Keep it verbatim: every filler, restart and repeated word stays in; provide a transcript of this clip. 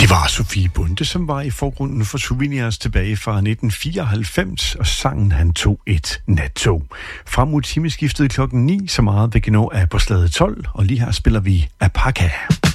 Det var Sofie Bonde, som var i forgrunden for Souvenirs tilbage fra nitten fireoghalvfems, og sangen Han tog et nattog. Frem mod timeskiftet klokken ni, så meget vi kan nå af på slaget tolv, og lige her spiller vi Apaka.